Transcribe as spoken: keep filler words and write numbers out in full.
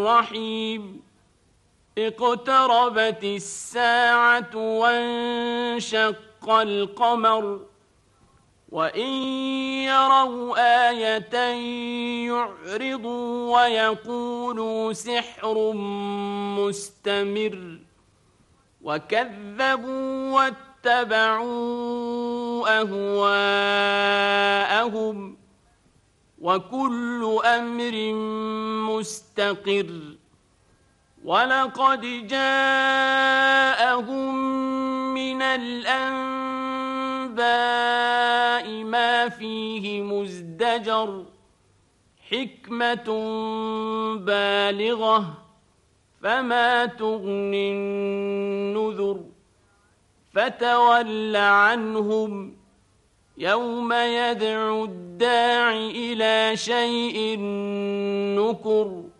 الرحيم اقتربت الساعة وانشق القمر وإن يروا آية يعرضوا ويقولوا سحر مستمر وكذبوا واتبعوا أهواءهم وكل أمر مستقر ولقد جاءهم من الأنباء ما فيه مزدجر حكمة بالغة فما تغني النذر فتول عنهم يوم يدعو الداع إلى شيء نكر